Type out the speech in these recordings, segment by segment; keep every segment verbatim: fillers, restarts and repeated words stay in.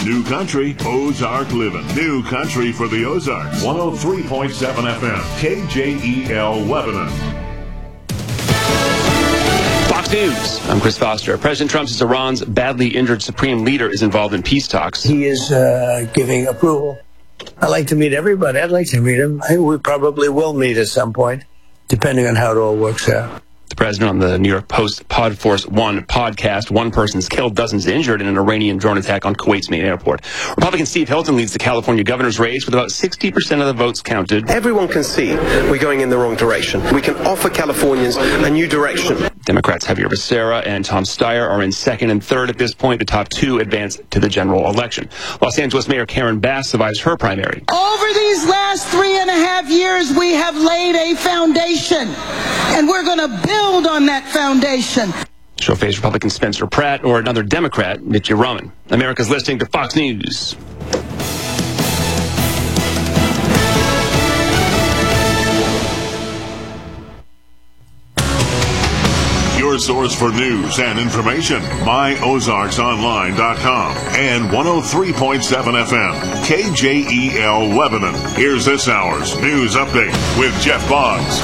New Country, Ozark Living. New Country for the Ozarks. one oh three point seven F M, K J E L Lebanon. Fox News. I'm Chris Foster. President Trump says Iran's badly injured supreme leader is involved in peace talks. He is uh, giving approval. I'd like to meet everybody. I'd like to meet him. I, we probably will meet at some point, depending on how it all works out. The president on the New York Post Pod Force One podcast, one person's killed, dozens injured in an Iranian drone attack on Kuwait's main airport. Republican Steve Hilton leads the California governor's race with about sixty percent of the votes counted. Everyone can see we're going in the wrong direction. We can offer Californians a new direction. Democrats Javier Becerra and Tom Steyer are in second and third at this point. The top two advance to the general election. Los Angeles Mayor Karen Bass survives her primary. Over these last three and a half years, we have laid a foundation, and we're going to build on that foundation. She'll face Republican Spencer Pratt or another Democrat, Mitt Romney. America's listening to Fox News. Your source for news and information, my ozarks online dot com and one oh three point seven F M, K J E L Lebanon. Here's this hour's news update with Jeff Boggs.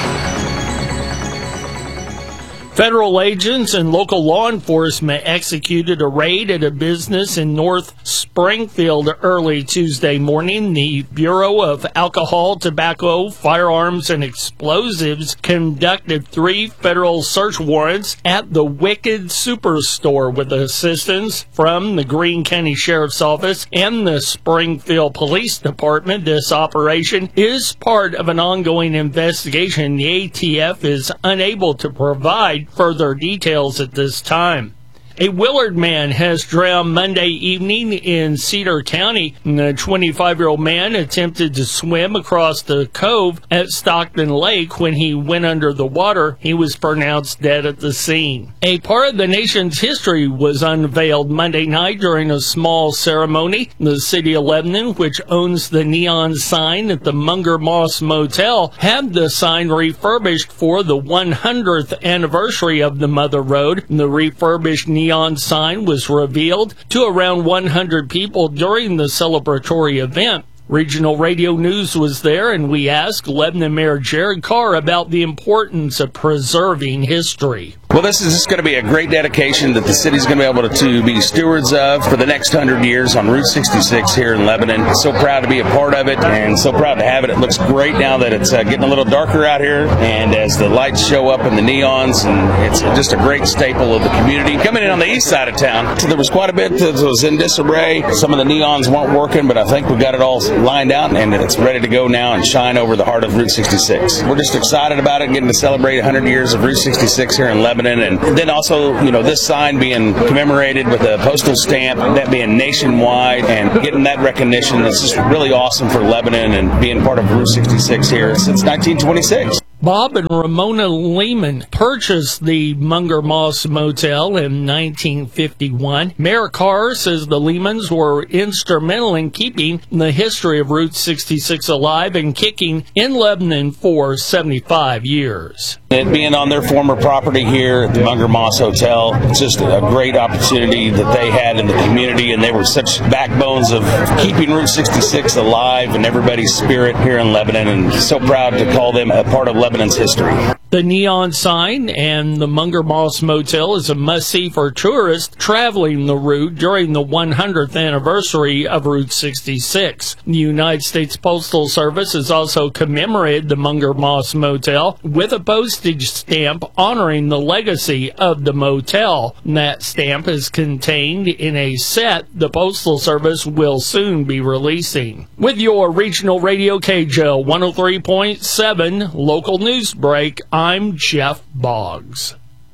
Federal agents and local law enforcement executed a raid at a business in North Springfield early Tuesday morning. The Bureau of Alcohol, Tobacco, Firearms, and Explosives conducted three federal search warrants at the Wicked Superstore with assistance from the Greene County Sheriff's Office and the Springfield Police Department. This operation is part of an ongoing investigation. The A T F is unable to provide further details at this time. A Willard man has drowned Monday evening in Cedar County. The twenty-five-year-old man attempted to swim across the cove at Stockton Lake. When he went under the water, he was pronounced dead at the scene. A part of the nation's history was unveiled Monday night during a small ceremony. The city of Lebanon, which owns the neon sign at the Munger Moss Motel, had the sign refurbished for the one hundredth anniversary of the Mother Road. The refurbished neon neon sign was revealed to around one hundred people during the celebratory event. Regional Radio News was there, and we asked Lebanon Mayor Jared Carr about the importance of preserving history. Well, this is just going to be a great dedication that the city's going to be able to, to be stewards of for the next hundred years on Route sixty-six here in Lebanon. So proud to be a part of it, and so proud to have it. It looks great now that it's uh, getting a little darker out here, and as the lights show up in the neons, and it's just a great staple of the community. Coming in on the east side of town, so there was quite a bit that was in disarray. Some of the neons weren't working, but I think we got it all lined out, and it's ready to go now and shine over the heart of Route sixty-six. We're just excited about it, getting to celebrate one hundred years of Route sixty-six here in Lebanon. And then also, you know, this sign being commemorated with a postal stamp, that being nationwide, and getting that recognition. It's just really awesome for Lebanon and being part of Route sixty-six here since nineteen twenty-six. Bob and Ramona Lehman purchased the Munger Moss Motel in nineteen fifty-one. Mayor Carr says the Lehmans were instrumental in keeping the history of Route sixty-six alive and kicking in Lebanon for seventy-five years. It being on their former property here at the Munger Moss Hotel, it's just a great opportunity that they had in the community, and they were such backbones of keeping Route sixty-six alive and everybody's spirit here in Lebanon, and so proud to call them a part of Lebanon's history. The neon sign and the Munger Moss Motel is a must-see for tourists traveling the route during the one hundredth anniversary of Route sixty-six. The United States Postal Service has also commemorated the Munger Moss Motel with a postage stamp honoring the legacy of the motel. That stamp is contained in a set the Postal Service will soon be releasing. With your regional radio K J L one oh three point seven local news break, I'm Jeff Boggs.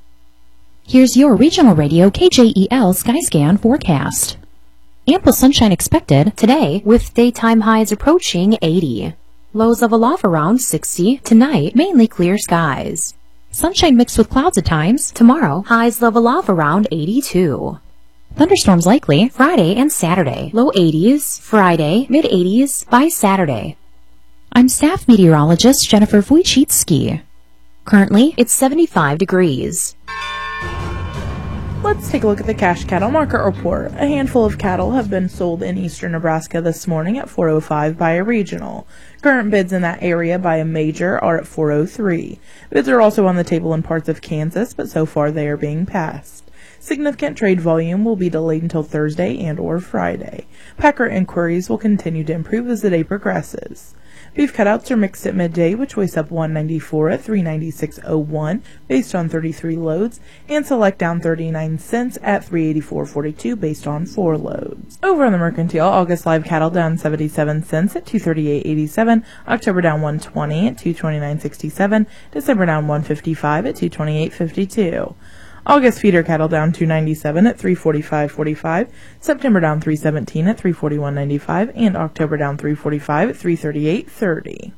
Here's your regional radio K J E L Skyscan forecast. Ample sunshine expected today with daytime highs approaching eighty. Lows level off around sixty. Tonight, mainly clear skies. Sunshine mixed with clouds at times. Tomorrow, highs level off around eighty-two. Thunderstorms likely Friday and Saturday. Low eighties. Friday, mid eighties by Saturday. I'm staff meteorologist Jennifer Wojcicki. Currently, it's seventy-five degrees. Let's take a look at the cash cattle market report. A handful of cattle have been sold in eastern Nebraska this morning at four oh five by a regional. Current bids in that area by a major are at four oh three. Bids are also on the table in parts of Kansas, but so far they are being passed. Significant trade volume will be delayed until Thursday and or Friday. Packer inquiries will continue to improve as the day progresses. Beef cutouts are mixed at midday, which weighs up one ninety-four at three ninety-six oh one based on thirty-three loads, and select down thirty-nine cents at three eighty-four forty-two based on four loads. Over on the mercantile, August live cattle down seventy-seven cents at two thirty-eight eighty-seven, October down one twenty at two twenty-nine sixty-seven, December down one fifty-five at two twenty-eight fifty-two. August feeder cattle down two ninety-seven at three forty-five forty-five, September down three seventeen at three forty-one ninety-five, and October down three forty-five at three thirty-eight thirty.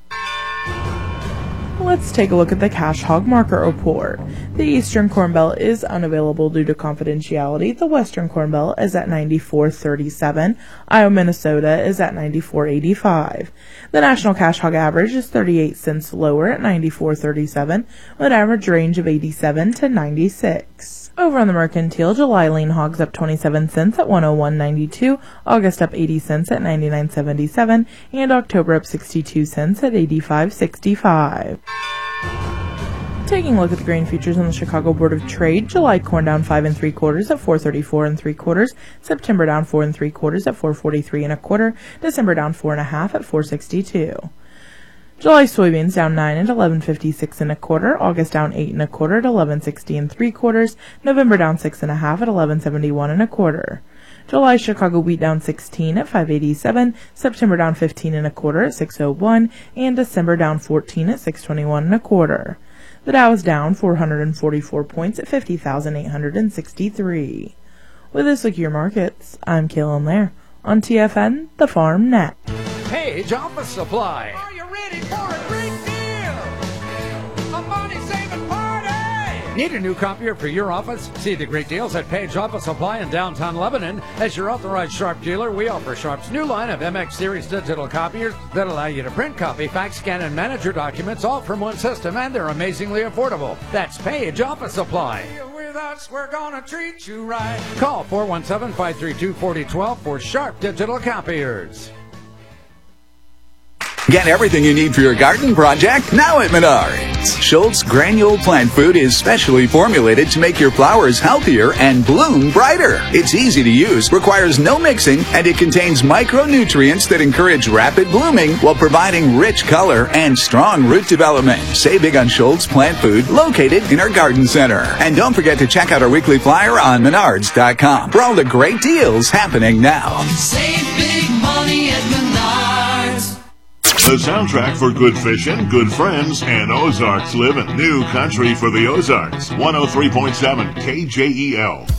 Let's take a look at the cash hog market report. The Eastern Corn Belt is unavailable due to confidentiality. The Western Corn Belt is at ninety-four thirty-seven. Iowa, Minnesota is at ninety-four eighty-five. The national cash hog average is thirty-eight cents lower at ninety-four thirty-seven, with an average range of eighty-seven to ninety-six. Over on the mercantile, July lean hogs up twenty-seven cents at one oh one ninety-two, August up eighty cents at ninety-nine seventy-seven, and October up sixty-two cents at eighty-five sixty-five. Taking a look at the grain futures on the Chicago Board of Trade, July corn down five and three quarters at four thirty-four and three quarters, September down four and three quarters at four forty-three and a quarter, December down four and a half at four sixty-two. July soybeans down nine at eleven fifty-six and a quarter, August down eight and a quarter at eleven sixty and three quarters, November down six and a half at eleven seventy-one and a quarter. July Chicago wheat down sixteen at five eighty-seven, September down fifteen and a quarter at six oh one, and December down fourteen at six twenty-one and a quarter. The Dow is down four hundred forty-four points at fifty thousand eight hundred sixty-three. With this look at your markets, I'm Kaylin Lair on T F N, The Farm Net. Page Office Supply. Are you ready for a great deal? A money-saving party! Need a new copier for your office? See the great deals at Page Office Supply in downtown Lebanon. As your authorized Sharp dealer, we offer Sharp's new line of M X Series digital copiers that allow you to print, copy, fax, scan, and manage your documents all from one system, and they're amazingly affordable. That's Page Office Supply. With us, we're gonna treat you right. Call four one seven, five three two, four oh one two for Sharp digital copiers. Get everything you need for your garden project now at Menards. Schultz Granule Plant Food is specially formulated to make your flowers healthier and bloom brighter. It's easy to use, requires no mixing, and it contains micronutrients that encourage rapid blooming while providing rich color and strong root development. Save big on Schultz Plant Food, located in our garden center. And don't forget to check out our weekly flyer on menards dot com for all the great deals happening now. Save big money at Menards. The soundtrack for good fishing, good friends, and Ozarks living. New country for the Ozarks. one oh three point seven K J E L.